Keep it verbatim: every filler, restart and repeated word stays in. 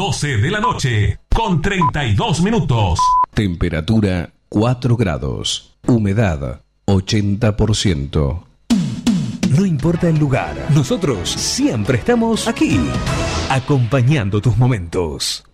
doce de la noche, con treinta y dos minutos. Temperatura cuatro grados. Humedad ochenta por ciento. No importa el lugar, nosotros siempre estamos aquí, acompañando tus momentos.